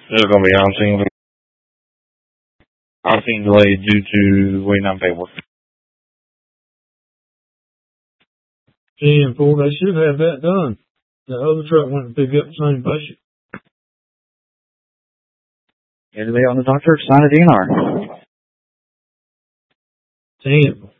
This is going to be on scene delay due to waiting on paperwork. 10-4, they should have that done. The other truck went to pick up the same patient. Anybody on the doctor sign a DNR? 10-4.